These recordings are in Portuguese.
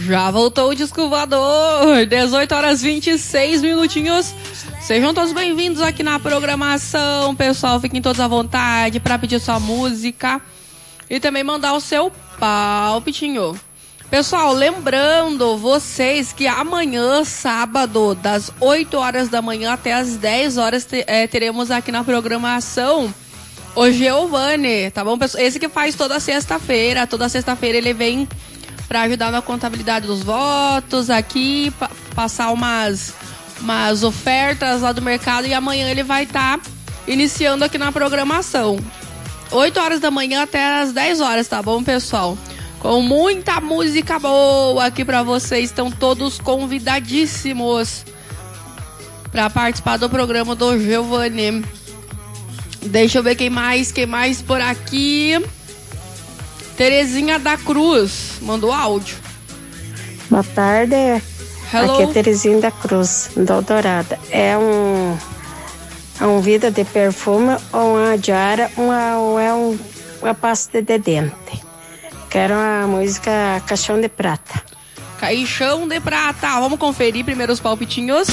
Já voltou o Disco Voador, 18 horas 26 minutinhos. Sejam todos bem-vindos aqui na programação, pessoal. Fiquem todos à vontade para pedir sua música e também mandar o seu palpitinho. Pessoal, lembrando vocês que amanhã, sábado, das 8 horas da manhã até as 10 horas, teremos aqui na programação o Giovanni, tá bom, pessoal? Esse que faz toda sexta-feira ele vem para ajudar na contabilidade dos votos aqui, passar umas ofertas lá do mercado, e amanhã ele vai estar iniciando aqui na programação. 8 horas da manhã até as 10 horas, tá bom, pessoal? Com muita música boa aqui pra vocês. Estão todos convidadíssimos pra participar do programa do Giovanni. Deixa eu ver quem mais por aqui. Terezinha da Cruz mandou áudio. Boa tarde. Hello. Aqui é Terezinha da Cruz, da Eldorado. É um vidro de perfume ou uma diária ou é uma pasta de dente. Quero a música Caixão de Prata. Caixão de Prata. Vamos conferir primeiro os palpitinhos.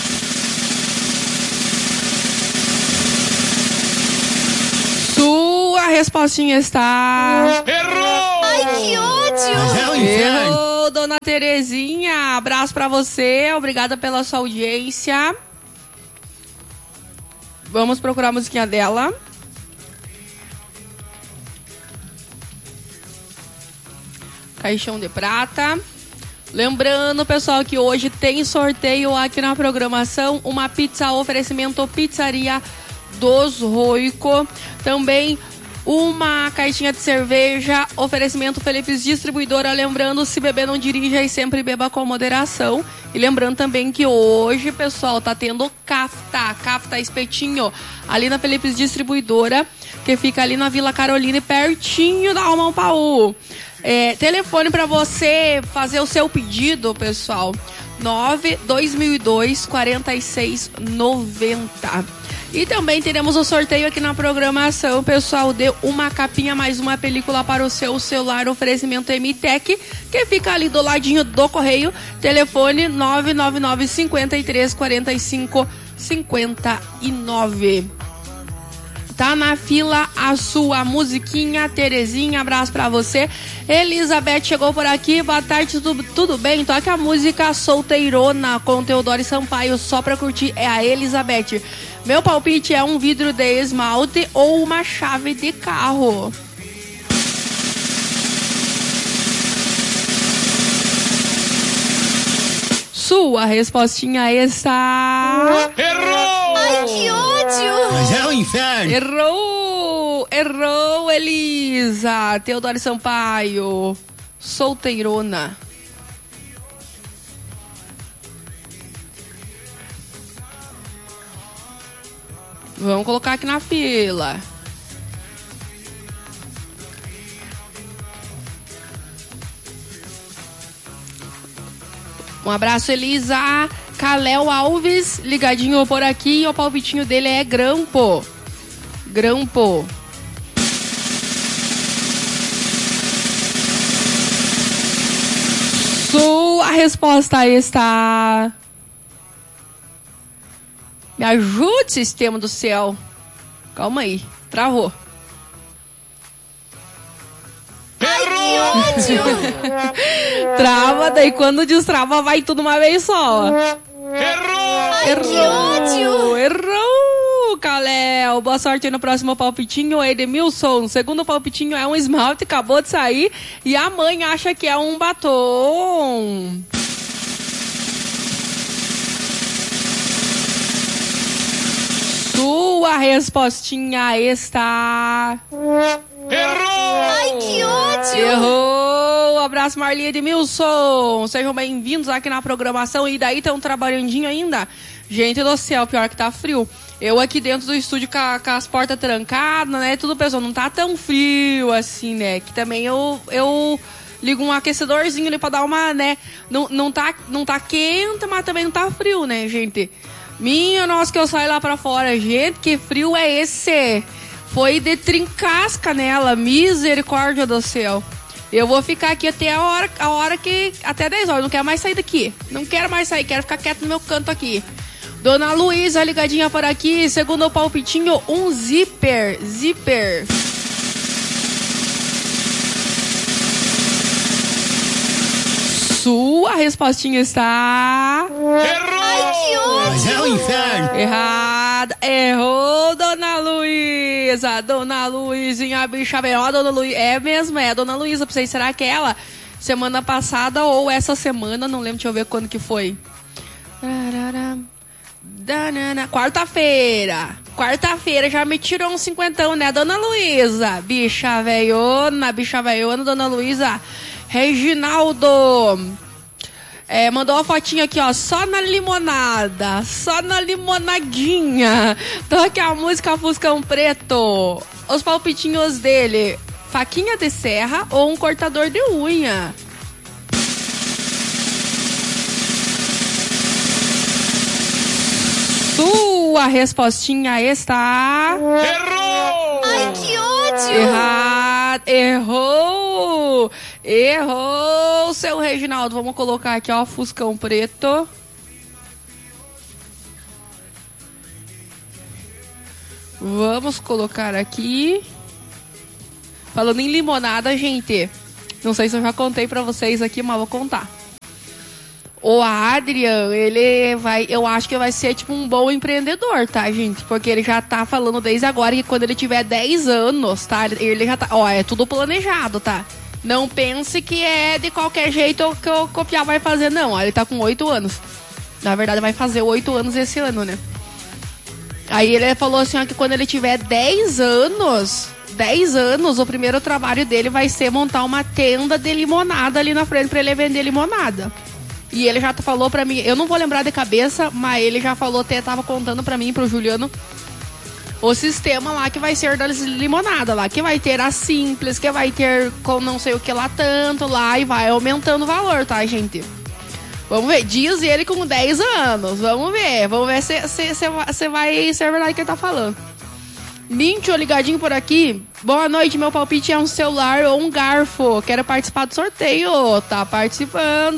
Sua respostinha está... Errou! Ai, que ódio! Errou, dona Terezinha. Abraço pra você. Obrigada pela sua audiência. Vamos procurar a musiquinha dela. Caixão de Prata. Lembrando, pessoal, que hoje tem sorteio aqui na programação. Uma pizza oferecimento Pizzaria dos Roico. Também uma caixinha de cerveja oferecimento Felipes Distribuidora. Lembrando, se beber não dirija e sempre beba com moderação. E lembrando também que hoje, pessoal, tá tendo Kafta espetinho ali na Felipes Distribuidora, que fica ali na Vila Carolina, pertinho da Almão-Paú. Telefone para você fazer o seu pedido, pessoal, 9-2002-4690. E também teremos o sorteio aqui na programação, pessoal, de uma capinha mais uma película para o seu celular, oferecimento MTech, que fica ali do ladinho do correio. Telefone 999-53-45-59. Tá na fila a sua musiquinha, Terezinha, abraço pra você. Elizabeth chegou por aqui, boa tarde, tudo bem? Toca a música Solteirona com Teodoro Sampaio, só pra curtir, é a Elizabeth. Meu palpite é um vidro de esmalte ou uma chave de carro. Sua respostinha está... Errou! Ai, que ódio! Mas é o inferno. Errou, Elisa. Teodoro Sampaio, Solteirona. Vamos colocar aqui na fila. Um abraço, Elisa. Caléu Alves, ligadinho por aqui. O palpitinho dele é Grampo. Sua resposta está... Me ajude, sistema do céu. Calma aí, travou. Trava, daí quando destrava vai tudo uma vez só. Errou, Caléu. Boa sorte aí no próximo palpitinho, Edmilson. Segundo palpitinho é um esmalte, acabou de sair. E a mãe acha que é um batom. Sua respostinha está... Errou! Ai, que ódio! Errou! Abraço, Marli Edmilson. Sejam bem-vindos aqui na programação. E daí, estão trabalhandinho ainda? Gente do céu, pior que tá frio. Eu aqui dentro do estúdio com as portas trancadas, né? Tudo, pessoal, não tá tão frio assim, né? Que também eu ligo um aquecedorzinho ali pra dar uma, né? Não tá quente, mas também não tá frio, né, gente? Minha nossa, que eu saio lá pra fora. Gente, que frio é esse? Foi de trincar as canelas, misericórdia do céu. Eu vou ficar aqui até a hora que... Até 10 horas, não quero mais sair daqui. Não quero mais sair, quero ficar quieto no meu canto aqui. Dona Luísa, ligadinha por aqui. Segundo o palpitinho, um zíper. Sua respostinha está... Mas é o inferno. Errada. Errou, Dona Luísa. Dona Luizinha, bicha melhor, Dona Luísa. É mesmo, é a Dona Luísa. Pra vocês, será que é ela? Semana passada ou essa semana? Não lembro, deixa eu ver quando que foi. Quarta-feira já me tirou um 50, né, Dona Luísa? Bicha velhona, Dona Luísa. Reginaldo mandou uma fotinha aqui, ó, só na limonada, só na limonadinha. Toque a música Fuscão Preto. Os palpitinhos dele: faquinha de serra ou um cortador de unha? Sua respostinha está... Errou! Ai, que ódio! Errado. Errou, seu Reginaldo. Vamos colocar aqui, ó, Fuscão Preto. Vamos colocar aqui. Falando em limonada, gente, não sei se eu já contei pra vocês aqui, mas vou contar. O Adrian, eu acho que vai ser tipo um bom empreendedor, tá, gente? Porque ele já tá falando desde agora que quando ele tiver 10 anos, tá? Ele já tá, ó, é tudo planejado, tá? Não pense que é de qualquer jeito que o Copiar vai fazer, não. Ó, ele tá com 8 anos. Na verdade, vai fazer 8 anos esse ano, né? Aí ele falou assim, ó, que quando ele tiver 10 anos, o primeiro trabalho dele vai ser montar uma tenda de limonada ali na frente pra ele vender limonada. E ele já falou pra mim, eu não vou lembrar de cabeça, mas ele já falou, até tava contando pra mim, pro Juliano, o sistema lá que vai ser das limonadas lá, que vai ter a simples, que vai ter com não sei o que lá tanto lá, e vai aumentando o valor, tá, gente? Vamos ver, diz ele com 10 anos, vamos ver se vai ser verdade o que ele tá falando. Mincho, ligadinho por aqui. Boa noite, meu palpite é um celular ou um garfo. Quero participar do sorteio. Tá participando.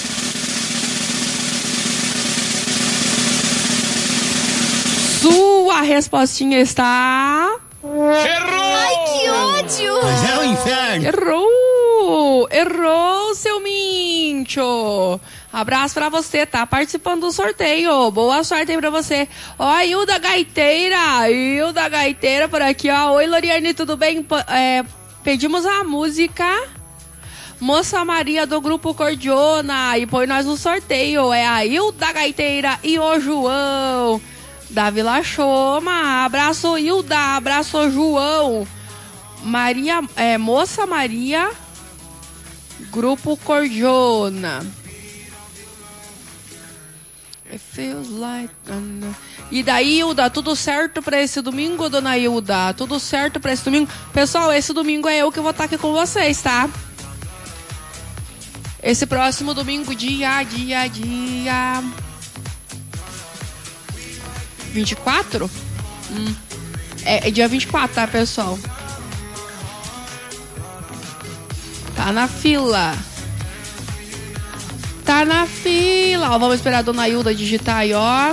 Sua respostinha está... Errou! Ai, que ódio! Mas é o inferno. Errou, seu Mincho. Abraço pra você, tá participando do sorteio. Boa sorte aí pra você. Ó, a Hilda Gaiteira por aqui, ó. Oi, Loriane, tudo bem? Pedimos a música Moça Maria do Grupo Cordiona e põe nós no sorteio. É a Hilda Gaiteira e o João da Vila Choma. Abraço, Hilda. Abraço, João. Moça Maria, Grupo Cordiona. It feels like... E daí, Hilda, tudo certo pra esse domingo, dona Hilda? Tudo certo pra esse domingo? Pessoal, esse domingo é eu que vou estar aqui com vocês, tá? Esse próximo domingo, dia 24? É dia 24, tá, pessoal? Tá na fila. Ó, vamos esperar a dona Hilda digitar aí, ó.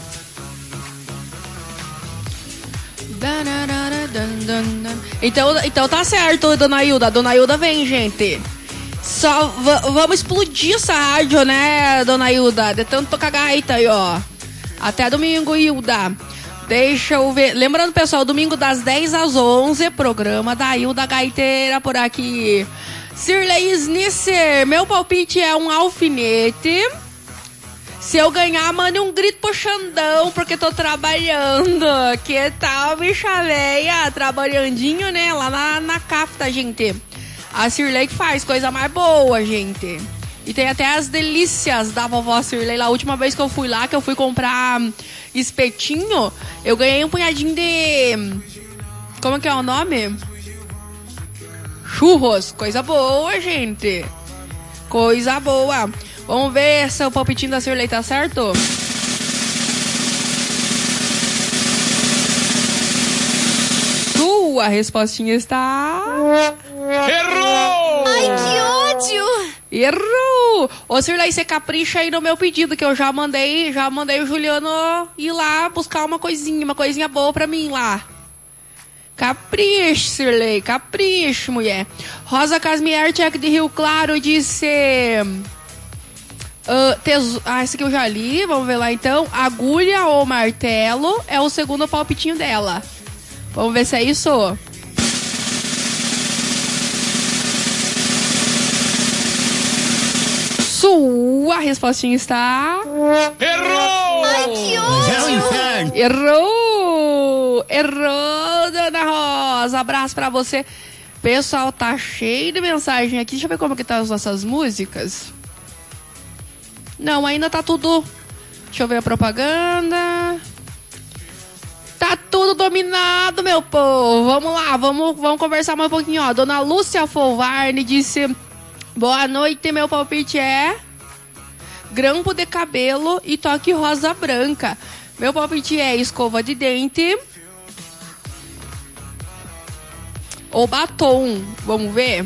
Então tá certo, dona Hilda. A dona Hilda vem, gente. Só vamos explodir essa rádio, né, dona Hilda? De tanto tocar gaita aí, ó. Até domingo, Hilda. Deixa eu ver. Lembrando, pessoal, domingo das 10 às 11, programa da Hilda Gaiteira por aqui. Sirley Snisser, meu palpite é um alfinete. Se eu ganhar, mande um grito pro Xandão, porque tô trabalhando. Que tal, bicha véia? Trabalhandinho, né? Lá na CAFTA, gente. A Sirley que faz coisa mais boa, gente. E tem até as delícias da vovó Sirley. A última vez que eu fui lá, que eu fui comprar espetinho, eu ganhei um punhadinho de... Como que é o nome? Churros. Coisa boa, gente. Coisa boa. Vamos ver se o palpitinho da Sirley tá certo? Sua respostinha está... Errou! Ai, Errou! Ô, Sirlei, você capricha aí no meu pedido, que eu já mandei o Juliano ir lá buscar uma coisinha boa pra mim lá. Capricho, Sirlei, capricho, mulher. Rosa Casmier, check de Rio Claro, disse... esse aqui eu já li, vamos ver lá então. Agulha ou martelo é o segundo palpitinho dela. Vamos ver se é isso. Sua respostinha está... Errou! Ai, que ódio! Errou, dona Rosa. Abraço pra você. Pessoal, tá cheio de mensagem aqui. Deixa eu ver como que tá as nossas músicas. Não, ainda tá tudo... Deixa eu ver a propaganda. Tá tudo dominado, meu povo. Vamos lá, vamos conversar mais um pouquinho, ó. Dona Lúcia Folvarne disse... Boa noite, meu palpite é... Grampo de cabelo e toque rosa branca. Meu palpite é escova de dente... Ou batom. Vamos ver?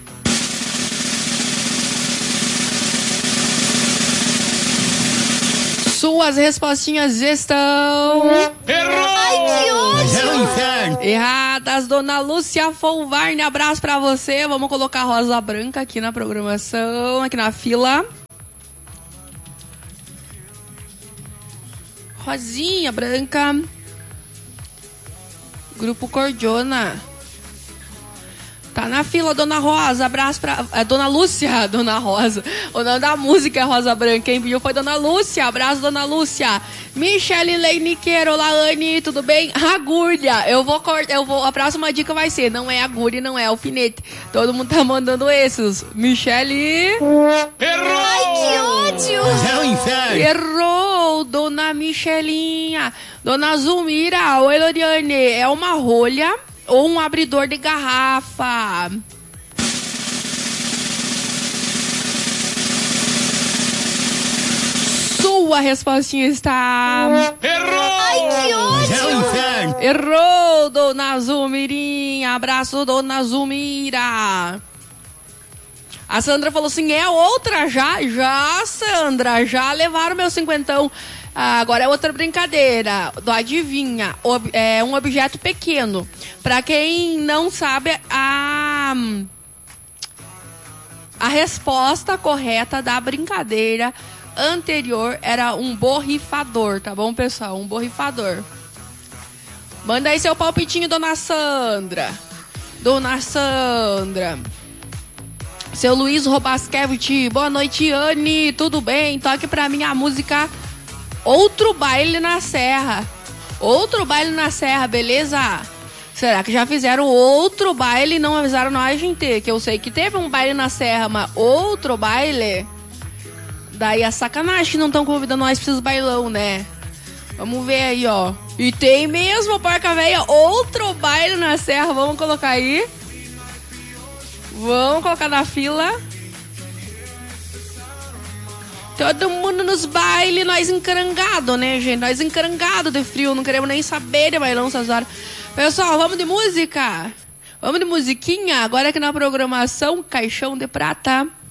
Suas respostinhas estão... Errou! Ai, que ódio! Erradas, dona Lúcia Folvarne. Abraço pra você. Vamos colocar rosa branca aqui na programação, aqui na fila. Rosinha branca. Grupo Cordiona. Tá na fila, dona Rosa. Abraço pra... dona Lúcia, dona Rosa. O nome da música é Rosa Branca. Quem pediu foi dona Lúcia. Abraço, dona Lúcia. Michele Leiniqueiro. Olá, Anne. Tudo bem? Agulha. Eu vou... A próxima dica vai ser... Não é agulha, não é alfinete. Todo mundo tá mandando esses. Michele... Errou! Ai, que ódio! Errou, dona Michelinha. Dona Zulmira. Oi, Loriane. É uma rolha... ou um abridor de garrafa. Sua respostinha está... Errou! Ai, que ódio! Errou, dona Zulmirinha. Abraço, dona Zulmira. A Sandra falou assim, é outra já? Já, Sandra, já levaram meu cinquentão. Agora é outra brincadeira do adivinha. É um objeto pequeno. Pra quem não sabe, a resposta correta da brincadeira anterior era um borrifador, tá bom, pessoal? Um borrifador. Manda aí seu palpitinho, dona Sandra. Dona Sandra. Seu Luiz Robaskevich. Boa noite, Anne. Tudo bem? Toque pra mim a música... Outro Baile na Serra. Outro Baile na Serra, beleza? Será que já fizeram outro baile e não avisaram nós, gente? Que eu sei que teve um baile na Serra, mas outro baile? Daí é sacanagem que não estão convidando nós pra esses bailão, né? Vamos ver aí, ó. E tem mesmo, porca véia, outro baile na Serra. Vamos colocar aí. Vamos colocar na fila. Todo mundo nos bailes, nós encarangado, né, gente? Nós encarangado de frio, não queremos nem saber de bailão essas horas. Pessoal, vamos de música? Vamos de musiquinha? Agora aqui na programação, Caixão de Prata.